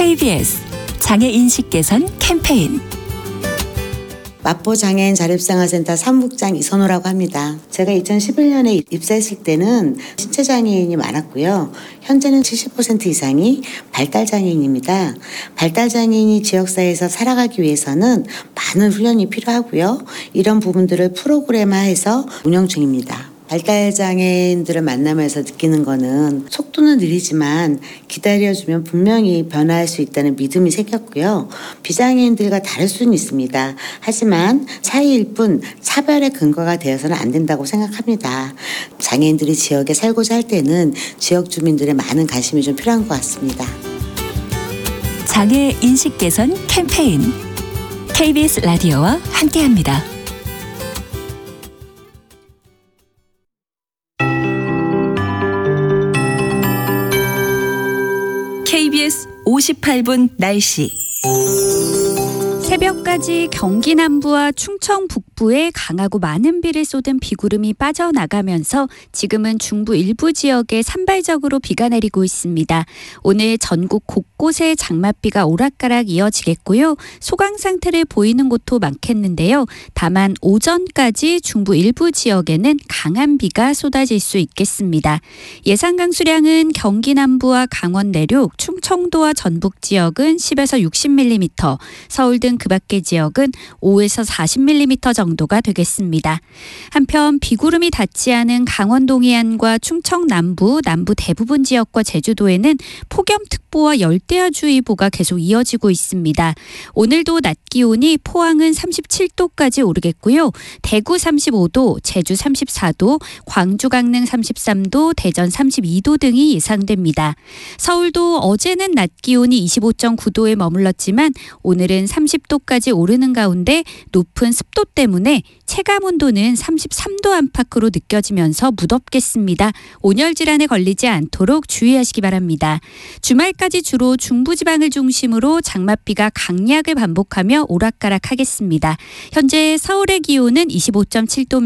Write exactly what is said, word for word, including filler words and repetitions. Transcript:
케이비에스 장애인식 개선 캠페인. 마포 장애인 자립생활센터 사무국장 이선호라고 합니다. 제가 이천십일 년에 입사했을 때는 신체장애인이 많았고요. 현재는 칠십 퍼센트 이상이 발달장애인입니다. 발달장애인이 지역사회에서 살아가기 위해서는 많은 훈련이 필요하고요. 이런 부분들을 프로그램화해서 운영 중입니다. 발달장애인들을 만나면서 느끼는 거는 속도는 느리지만 기다려주면 분명히 변화할 수 있다는 믿음이 생겼고요. 비장애인들과 다를 수는 있습니다. 하지만 차이일 뿐 차별의 근거가 되어서는 안 된다고 생각합니다. 장애인들이 지역에 살고자 할 때는 지역 주민들의 많은 관심이 좀 필요한 것 같습니다. 장애 인식 개선 캠페인. 케이비에스 라디오와 함께합니다. 케이비에스 오십팔 분 날씨. 새벽까지 경기 남부와 충청 북부에 강하고 많은 비를 쏟은 비구름이 빠져나가면서 지금은 중부 일부 지역에 산발적으로 비가 내리고 있습니다. 오늘 전국 곳곳에 장맛비가 오락가락 이어지겠고요. 소강 상태를 보이는 곳도 많겠는데요. 다만 오전까지 중부 일부 지역에는 강한 비가 쏟아질 수 있겠습니다. 예상 강수량은 경기 남부와 강원 내륙, 충청도와 전북 지역은 십에서 육십 밀리미터, 서울 등 그 밖의 지역은 오에서 사십 밀리미터 정도가 되겠습니다. 한편 비구름이 닿지 않은 강원 동해안과 충청 남부, 남부 대부분 지역과 제주도에는 폭염특보와 열대야주의보가 계속 이어지고 있습니다. 오늘도 낮 기온이 포항은 삼십칠 도까지 오르겠고요. 대구 삼십오 도, 제주 삼십사 도, 광주 강릉 삼십삼 도, 대전 삼십이 도 등이 예상됩니다. 서울도 어제는 낮 기온이 이십오 점 구 도에 머물렀지만 오늘은 삼십 도까지 오르는 가운데 높은 습도 때문에 체감온도는 삼십삼 도 안팎으로 느껴지면서 무덥겠습니다. 온열 질환에 걸리지 않도록 주의하시기 바랍니다. 주말까지 주로 중부지방을 중심으로 장맛비가 강약을 반복하며 오락가락하겠습니다. 현재 서울의 기온은 이십오 점 칠 도